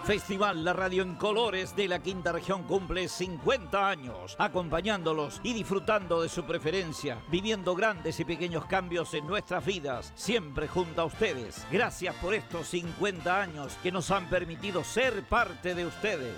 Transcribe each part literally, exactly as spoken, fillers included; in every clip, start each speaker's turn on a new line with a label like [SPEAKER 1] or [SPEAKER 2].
[SPEAKER 1] Festival La Radio en Colores de la Quinta Región cumple cincuenta años, acompañándolos y disfrutando de su preferencia, viviendo grandes y pequeños cambios en nuestras vidas, siempre junto a ustedes. Gracias por estos cincuenta años que nos han permitido ser parte de ustedes.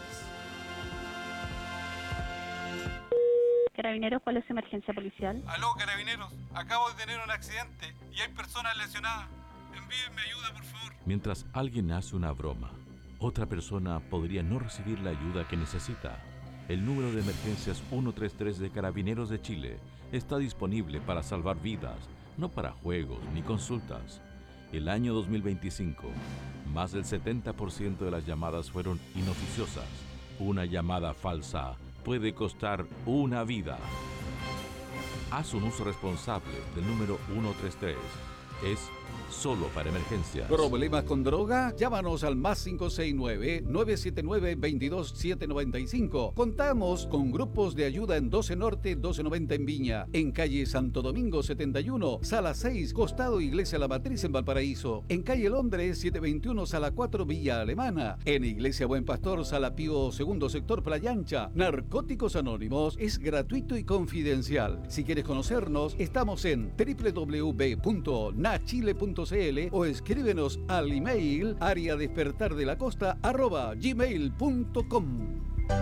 [SPEAKER 2] Carabineros, ¿cuál es su emergencia policial?
[SPEAKER 3] Aló, Carabineros, acabo de tener un accidente y hay personas lesionadas. Envíenme ayuda, por favor.
[SPEAKER 4] Mientras alguien hace una broma, otra persona podría no recibir la ayuda que necesita. El número de emergencias ciento treinta y tres de Carabineros de Chile está disponible para salvar vidas, no para juegos ni consultas. El año dos mil veinticinco, más del setenta por ciento de las llamadas fueron inoficiosas. Una llamada falsa puede costar una vida. Haz un uso responsable del número ciento treinta y tres. Es solo para emergencias.
[SPEAKER 5] ¿Problemas con droga? Llámanos al más cinco seis nueve, nueve siete nueve, dos dos siete nueve cinco. Contamos con grupos de ayuda en doce Norte, doce noventa en Viña, en calle Santo Domingo setenta y uno, sala seis, costado Iglesia La Matriz en Valparaíso, en calle Londres setecientos veintiuno, sala cuatro, Villa Alemana, en Iglesia Buen Pastor, sala Pío segundo sector Playa Ancha. Narcóticos Anónimos es gratuito y confidencial. Si quieres conocernos, estamos en doble u doble u doble u punto nachile punto c l o escríbenos al email área despertar de la costa arroba gmail punto com.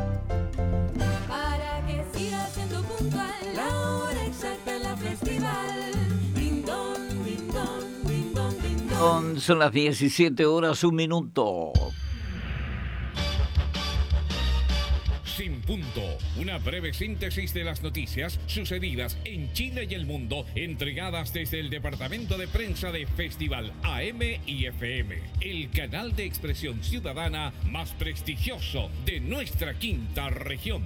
[SPEAKER 6] Para que siga siendo puntual la hora exacta en la festival. Ding dong, ding dong, ding dong, ding dong.
[SPEAKER 1] Son las diecisiete horas, un minuto.
[SPEAKER 7] Sin punto, una breve síntesis de las noticias sucedidas en Chile y el mundo, entregadas desde el departamento de prensa de Festival A M y F M, el canal de expresión ciudadana más prestigioso de nuestra quinta región.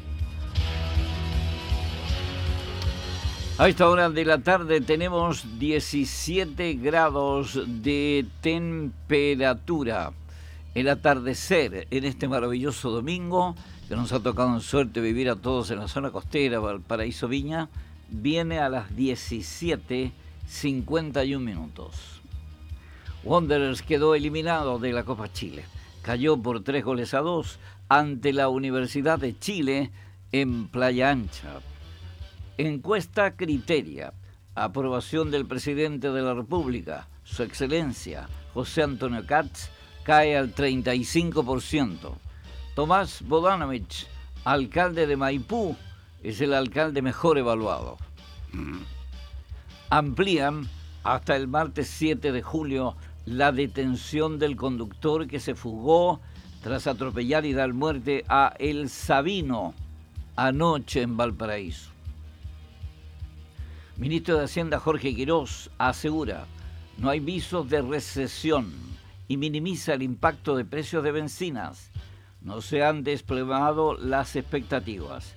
[SPEAKER 1] A esta hora de la tarde tenemos diecisiete grados de temperatura. El atardecer en este maravilloso domingo, que nos ha tocado en suerte vivir a todos en la zona costera, Valparaíso Viña, viene a las diecisiete cincuenta y un minutos. Wanderers quedó eliminado de la Copa Chile. Cayó por tres goles a dos ante la Universidad de Chile en Playa Ancha. Encuesta Criteria. Aprobación del presidente de la República, Su Excelencia José Antonio Katz, cae al treinta y cinco por ciento. Tomás Bodanovich, alcalde de Maipú, es el alcalde mejor evaluado. Amplían hasta el martes siete de julio la detención del conductor que se fugó tras atropellar y dar muerte a El Sabino anoche en Valparaíso. Ministro de Hacienda Jorge Quirós asegura: no hay visos de recesión y minimiza el impacto de precios de bencinas. No se han desplomado las expectativas.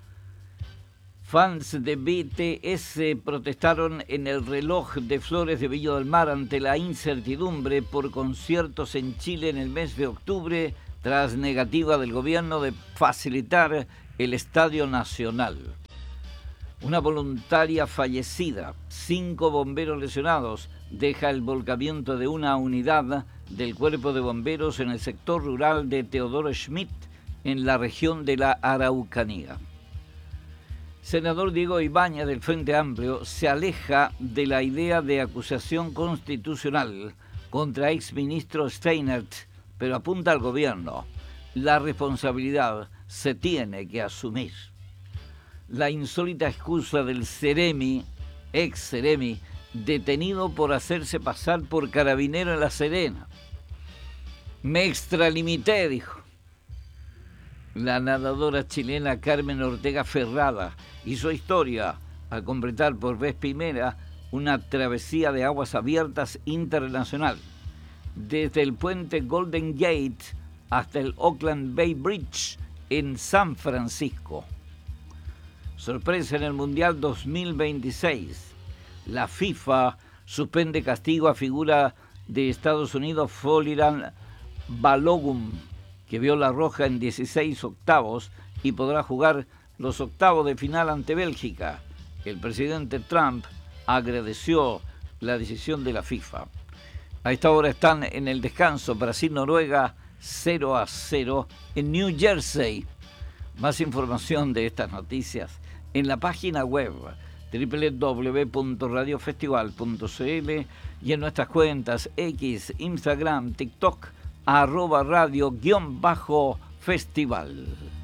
[SPEAKER 1] Fans de B T S protestaron en el Reloj de Flores de Viña del Mar ante la incertidumbre por conciertos en Chile en el mes de octubre, tras negativa del gobierno de facilitar el Estadio Nacional. Una voluntaria fallecida, cinco bomberos lesionados, deja el volcamiento de una unidad del Cuerpo de Bomberos en el sector rural de Teodoro Schmidt, en la región de la Araucanía. Senador Diego Ibáñez del Frente Amplio se aleja de la idea de acusación constitucional contra exministro Steinert, pero apunta al gobierno. La responsabilidad se tiene que asumir. La insólita excusa del Ceremi, ex Ceremi, detenido por hacerse pasar por carabinero en La Serena. Me extralimité, dijo. La nadadora chilena Carmen Ortega Ferrada hizo historia al completar por vez primera una travesía de aguas abiertas internacional, desde el puente Golden Gate hasta el Oakland Bay Bridge en San Francisco. Sorpresa en el Mundial dos mil veintiséis. La FIFA suspende castigo a figura de Estados Unidos Foliran Balogun, que vio la roja en dieciséis octavos y podrá jugar los octavos de final ante Bélgica. El presidente Trump agradeció la decisión de la FIFA. A esta hora están en el descanso Brasil-Noruega cero a cero en New Jersey. Más información de estas noticias en la página web doble u doble u doble u punto radio festival punto c l y en nuestras cuentas X, Instagram, TikTok, arroba radio guión bajo festival.